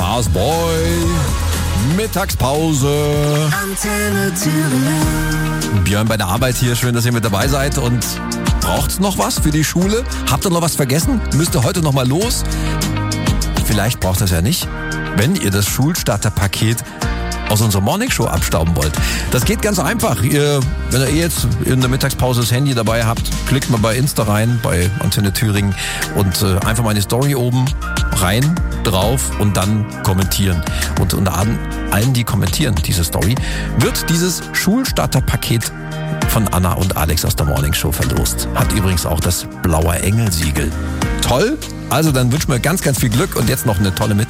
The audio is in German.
Fast Boy. Mittagspause. Antenne Thüringen. Björn bei der Arbeit hier. Schön, dass ihr mit dabei seid. Und braucht's noch was für die Schule? Habt ihr noch was vergessen? Müsst ihr heute noch mal los? Vielleicht braucht ihr es ja nicht, wenn ihr das Schulstarterpaket aus unserer Morningshow abstauben wollt. Das geht ganz einfach. Wenn ihr jetzt in der Mittagspause das Handy dabei habt, klickt mal bei Insta rein, bei Antenne Thüringen und einfach mal eine Story oben rein, drauf und dann kommentieren. Und unter allen, die kommentieren diese Story, wird dieses Schulstarterpaket von Anna und Alex aus der Morningshow verlost. Hat übrigens auch das blaue Engelsiegel. Toll? Also dann wünschen wir ganz, ganz viel Glück und jetzt noch eine tolle Mittagspause.